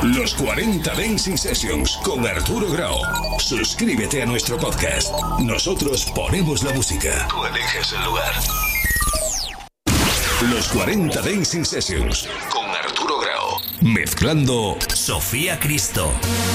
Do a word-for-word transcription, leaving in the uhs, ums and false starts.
Los cuarenta Dancing Sessions con Arturo Grau. Suscríbete a nuestro podcast. Nosotros ponemos la música. Tú eliges el lugar. Los cuarenta Dancing Sessions con Arturo Grau. Mezclando Sofía Cristo.